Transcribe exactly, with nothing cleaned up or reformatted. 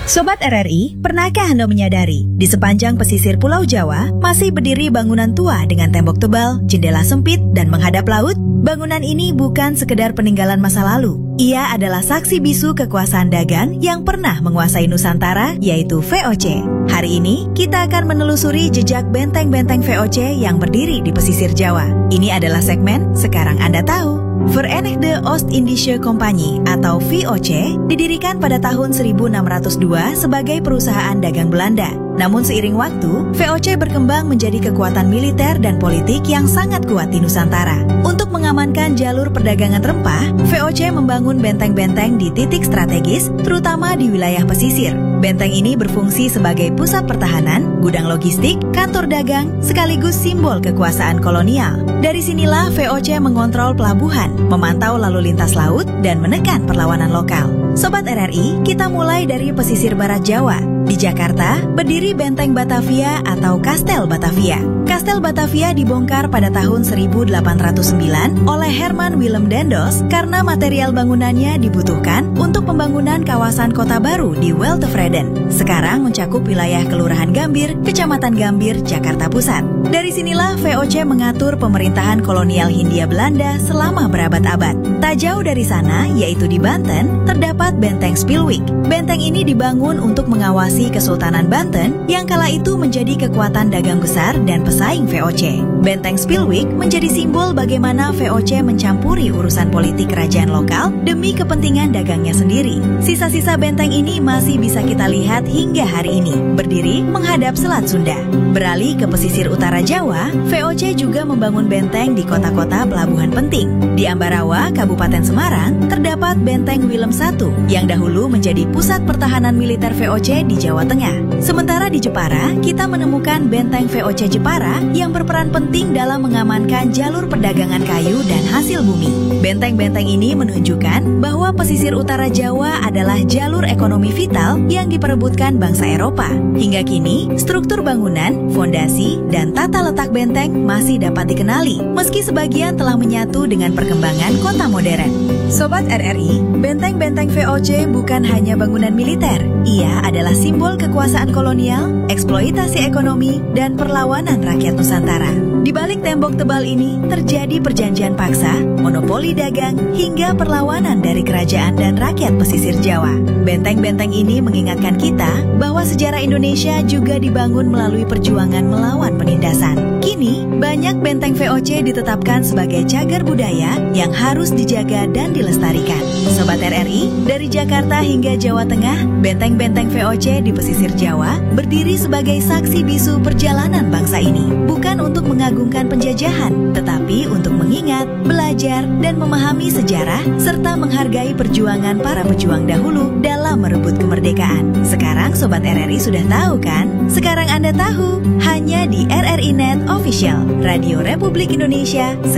Sobat R R I, pernahkah Anda menyadari di sepanjang pesisir Pulau Jawa masih berdiri bangunan tua dengan tembok tebal, jendela sempit, dan menghadap laut? Bangunan ini bukan sekedar peninggalan masa lalu. Ia adalah saksi bisu kekuasaan dagang yang pernah menguasai Nusantara, yaitu V O C. Hari ini, kita akan menelusuri jejak benteng-benteng V O C yang berdiri di pesisir Jawa. Ini adalah segmen Sekarang Anda Tahu. Verenigde Oost-Indische Compagnie atau V O C didirikan pada tahun seribu enam ratus dua sebagai perusahaan dagang Belanda. Namun seiring waktu, V O C berkembang menjadi kekuatan militer dan politik yang sangat kuat di Nusantara. Untuk mengamankan jalur perdagangan rempah, V O C membangun benteng-benteng di titik strategis, terutama di wilayah pesisir. Benteng ini berfungsi sebagai pusat pertahanan, gudang logistik, kantor dagang, sekaligus simbol kekuasaan kolonial. Dari sinilah V O C mengontrol pelabuhan, memantau lalu lintas laut, dan menekan perlawanan lokal. Sobat R R I, kita mulai dari pesisir barat Jawa. Di Jakarta, berdiri Benteng Batavia atau Kastel Batavia. Kastel Batavia dibongkar pada tahun seribu delapan ratus sembilan oleh Herman Willem Daendels karena material bangunannya dibutuhkan untuk pembangunan kawasan kota baru di Weltevreden. Sekarang mencakup wilayah Kelurahan Gambir, Kecamatan Gambir, Jakarta Pusat. Dari sinilah V O C mengatur pemerintahan kolonial Hindia Belanda selama berabad-abad. Tak jauh dari sana, yaitu di Banten, terdapat Benteng Spilwijk. Benteng ini dibangun untuk mengawasi Kesultanan Banten yang kala itu menjadi kekuatan dagang besar dan pesaing V O C. Benteng Spilwijk menjadi simbol bagaimana V O C mencampuri urusan politik kerajaan lokal demi kepentingan dagangnya sendiri. Sisa-sisa benteng ini masih bisa kita lihat hingga hari ini, berdiri menghadap Selat Sunda. Beralih ke pesisir utara Jawa, V O C juga membangun benteng di kota-kota pelabuhan penting. Di Ambarawa, Kabupaten Semarang, terdapat Benteng Willem satu yang dahulu menjadi pusat pertahanan militer V O C di Jawa Tengah. Sementara di Jepara, kita menemukan Benteng V O C Jepara yang berperan penting dalam mengamankan jalur perdagangan kayu dan hasil bumi. Benteng-benteng ini menunjukkan bahwa pesisir utara Jawa adalah jalur ekonomi vital yang diperebutkan bangsa Eropa. Hingga kini, struktur bangunan, fondasi, dan tata letak benteng masih dapat dikenali, meski sebagian telah menyatu dengan perkembangan kota modern. Sobat R R I, benteng-benteng V O C bukan hanya bangunan militer. Ia adalah simbol kekuasaan kolonial, eksploitasi ekonomi, dan perlawanan rakyat Nusantara. Di balik tembok tebal ini terjadi perjanjian paksa, monopoli dagang, hingga perlawanan dari kerajaan dan rakyat pesisir Jawa. Benteng-benteng ini mengingatkan kita bahwa sejarah Indonesia juga dibangun melalui perjuangan melawan penindasan. Kini, banyak benteng V O C ditetapkan sebagai cagar budaya yang harus dijaga dan dilestarikan. Sobat R R I, dari Jakarta hingga Jawa Tengah, benteng-benteng V O C di pesisir Jawa berdiri sebagai saksi bisu perjalanan bangsa ini. Bukan untuk mengagungkan penjajahan, tetapi untuk mengingat, belajar, dan memahami sejarah, serta menghargai perjuangan para pejuang dahulu dalam merebut kemerdekaan. Sekarang Sobat R R I sudah tahu kan? Sekarang Anda tahu, hanya di R R I Net Official, Radio Republik Indonesia.